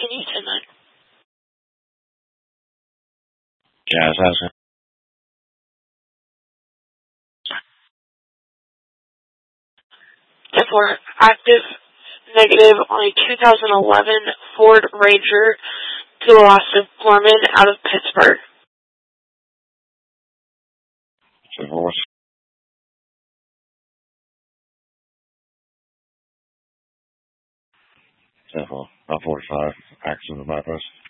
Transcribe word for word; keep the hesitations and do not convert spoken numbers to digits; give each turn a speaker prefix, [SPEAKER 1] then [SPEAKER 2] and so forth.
[SPEAKER 1] continue ten nine.
[SPEAKER 2] Gas asking.
[SPEAKER 1] ten four, active negative on a two thousand eleven Ford Ranger to the loss of Gorman out of Pittsburgh.
[SPEAKER 2] ten four. ten four. About forty-five. Accident in the bypass.